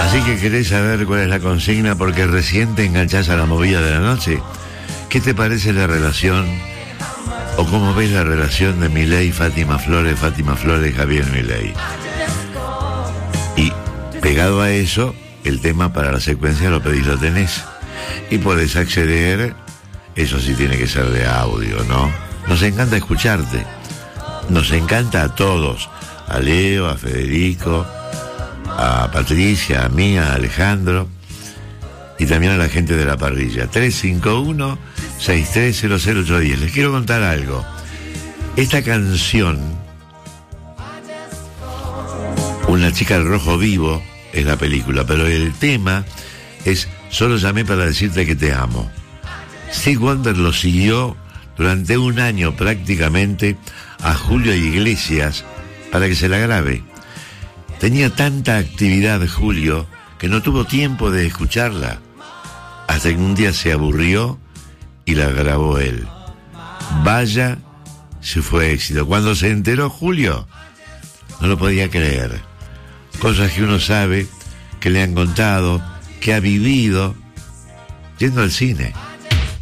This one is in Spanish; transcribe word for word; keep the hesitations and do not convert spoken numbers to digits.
Así que querés saber cuál es la consigna porque recién te enganchás a la movida de la noche. ¿Qué te parece la relación o cómo ves la relación de Milei, Fátima Flores, Fátima Flores, Javier Milei? Y pegado a eso, el tema para la secuencia lo pedís, lo tenés. Y podés acceder, eso sí tiene que ser de audio, ¿no? Nos encanta escucharte. Nos encanta a todos. A Leo, a Federico, a Patricia, a mí, a Alejandro y también a la gente de la parrilla. Tres cinco uno, seis tres cero cero ocho uno cero. Les quiero contar algo. Esta canción, Una chica al rojo vivo, es la película, pero el tema es Solo llamé para decirte que te amo. Stevie Wonder lo siguió durante un año prácticamente a Julio Iglesias para que se la grabe. Tenía tanta actividad Julio que no tuvo tiempo de escucharla, hasta que un día se aburrió y la grabó él. Vaya, si fue éxito. Cuando se enteró Julio, no lo podía creer. Cosas que uno sabe, que le han contado, que ha vivido yendo al cine.